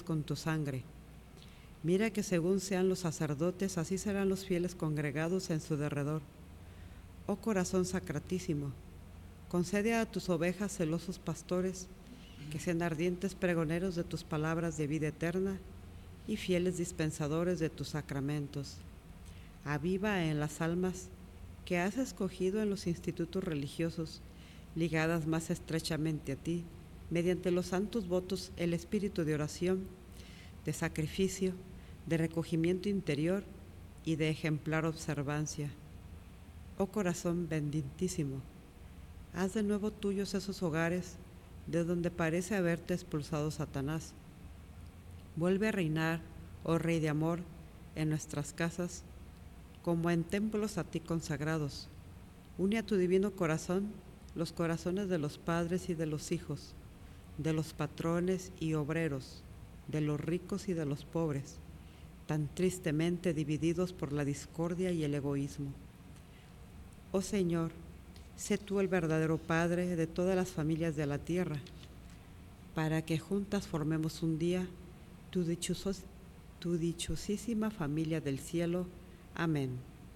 con tu sangre. Mira que según sean los sacerdotes, así serán los fieles congregados en su derredor. Oh corazón sacratísimo, concede a tus ovejas celosos pastores, que sean ardientes pregoneros de tus palabras de vida eterna y fieles dispensadores de tus sacramentos. Aviva en las almas que has escogido en los institutos religiosos, ligadas más estrechamente a ti, mediante los santos votos, el espíritu de oración, de sacrificio, de recogimiento interior y de ejemplar observancia. Oh corazón benditísimo, haz de nuevo tuyos esos hogares de donde parece haberte expulsado Satanás. Vuelve a reinar, oh Rey de amor, en nuestras casas, como en templos a ti consagrados. Une a tu divino corazón los corazones de los padres y de los hijos, de los patrones y obreros, de los ricos y de los pobres, tan tristemente divididos por la discordia y el egoísmo. Oh Señor, sé tú el verdadero Padre de todas las familias de la tierra, para que juntas formemos un día tu dichosísima familia del cielo. Amén.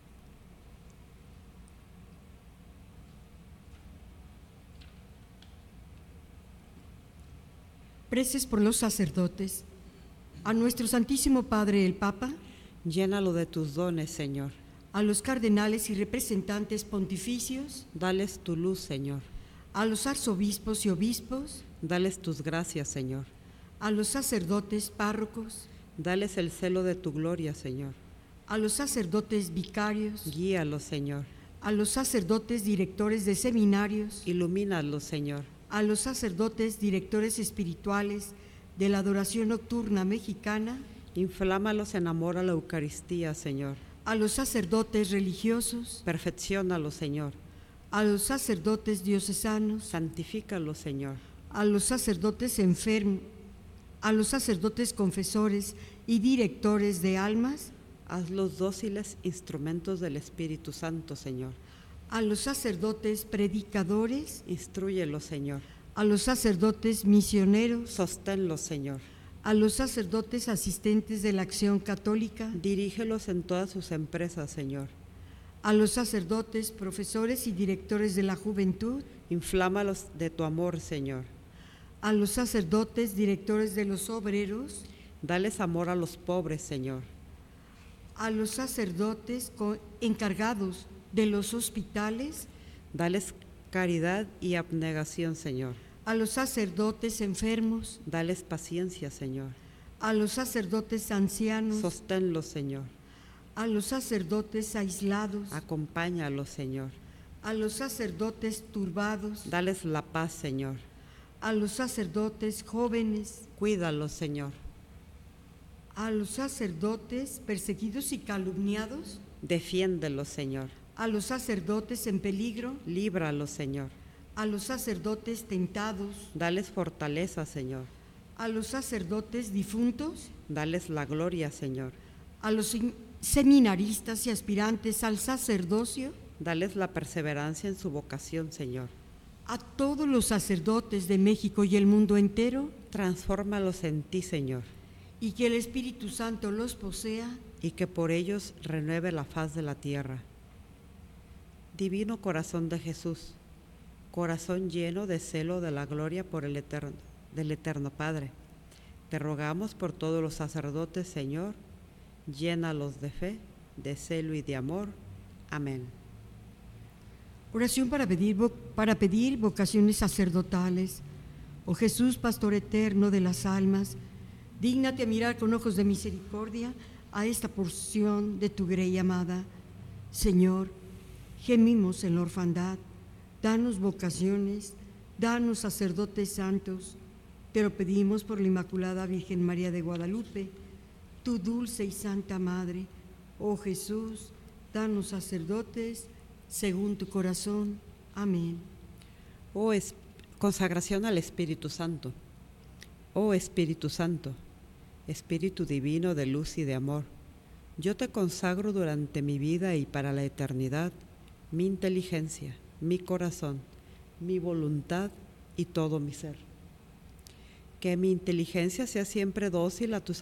Preces por los sacerdotes. A nuestro Santísimo Padre el Papa, llénalo de tus dones, Señor. A los cardenales y representantes pontificios, dales tu luz, Señor. A los arzobispos y obispos, dales tus gracias, Señor. A los sacerdotes párrocos, dales el celo de tu gloria, Señor. A los sacerdotes vicarios, guíalos, Señor. A los sacerdotes directores de seminarios, ilumínalos, Señor. A los sacerdotes directores espirituales de la adoración nocturna mexicana, inflámalos en amor a la Eucaristía, Señor. A los sacerdotes religiosos, perfecciónalos, Señor. A los sacerdotes diocesanos, santifícalos, Señor. A los sacerdotes enfermos, a los sacerdotes confesores y directores de almas, hazlos dóciles instrumentos del Espíritu Santo, Señor. A los sacerdotes predicadores, instrúyelos, Señor. A los sacerdotes misioneros, sosténlos, Señor. A los sacerdotes asistentes de la Acción Católica, dirígelos en todas sus empresas, Señor. A los sacerdotes, profesores y directores de la juventud, inflámalos de tu amor, Señor. A los sacerdotes, directores de los obreros, dales amor a los pobres, Señor. A los sacerdotes encargados de los hospitales, dales caridad y abnegación, Señor. A los sacerdotes enfermos, dales paciencia, Señor. A los sacerdotes ancianos, sosténlos, Señor. A los sacerdotes aislados, acompáñalos, Señor. A los sacerdotes turbados, dales la paz, Señor. A los sacerdotes jóvenes, cuídalos, Señor. A los sacerdotes perseguidos y calumniados, defiéndelos, Señor. A los sacerdotes en peligro, líbralos, Señor. A los sacerdotes tentados, dales fortaleza, Señor. A los sacerdotes difuntos, dales la gloria, Señor. A los seminaristas y aspirantes al sacerdocio, dales la perseverancia en su vocación, Señor. A todos los sacerdotes de México y el mundo entero, transfórmalos en ti, Señor. Y que el Espíritu Santo los posea, y que por ellos renueve la faz de la tierra. Divino corazón de Jesús, corazón lleno de celo de la gloria por del eterno Padre, te rogamos por todos los sacerdotes, Señor, llénalos de fe, de celo y de amor. Amén. Oración para pedir vocaciones sacerdotales. Oh Jesús, Pastor eterno de las almas, dígnate a mirar con ojos de misericordia a esta porción de tu grey amada. Señor, gemimos en la orfandad, danos vocaciones, danos sacerdotes santos, te lo pedimos por la Inmaculada Virgen María de Guadalupe, tu dulce y santa Madre. Oh Jesús, danos sacerdotes según tu corazón. Amén. Oh, consagración al Espíritu Santo. Oh Espíritu Santo, Espíritu divino de luz y de amor, yo te consagro durante mi vida y para la eternidad mi inteligencia, mi corazón, mi voluntad y todo mi ser. Que mi inteligencia sea siempre dócil a tus